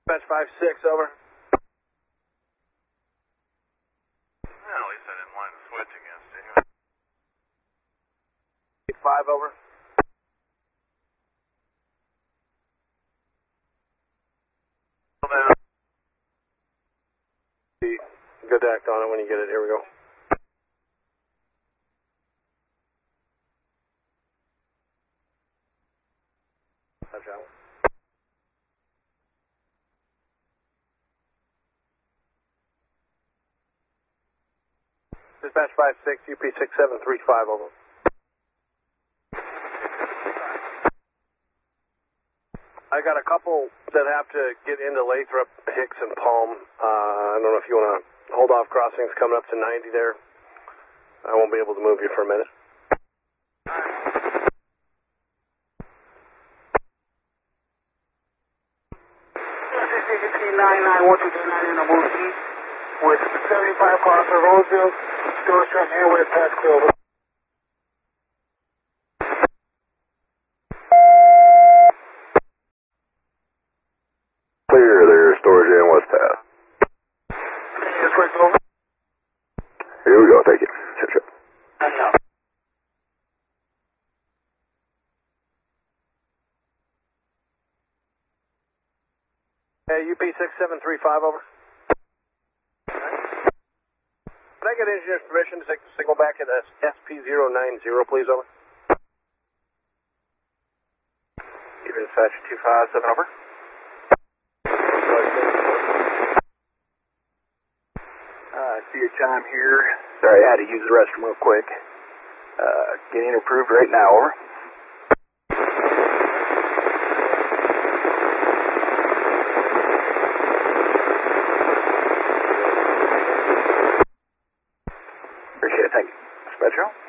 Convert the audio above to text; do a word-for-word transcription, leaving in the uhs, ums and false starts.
Dispatch five six, over. Well, at least I didn't line the switch against you. eight five, over. Good to act on it when you get it. Here we go. Touch out. Dispatch five six, U P six seven three five, over. I got a couple that have to get into Lathrop, Hicks, and Palm. Uh, I don't know if you want to hold off crossings coming up to ninety there. I won't be able to move you for a minute. nine nine one two nine in the move east with seventy-five cars for Roseville. Storage truck here with pass clear. Clear there, storage in West Pass. Yes, right over. Here we go, take it. Check, check. Hey, U P six seven three five, over. Can I get engineer's permission to take the signal back at S P zero nine zero, please, over? Even dispatch two five seven, over. I see your chime here. Sorry, I had to use the restroom real quick. Uh, getting approved right now, over. Appreciate it, thank you. Dispatcher.